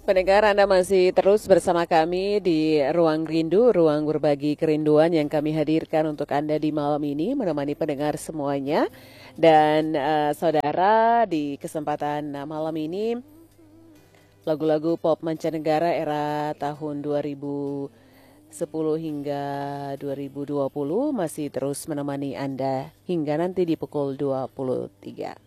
Pendengar, Anda masih terus bersama kami di Ruang Rindu, ruang berbagi kerinduan yang kami hadirkan untuk Anda di malam ini, menemani pendengar semuanya. Dan saudara, di kesempatan malam ini, lagu-lagu pop mancanegara era tahun 2010 hingga 2020 masih terus menemani Anda hingga nanti di pukul 23.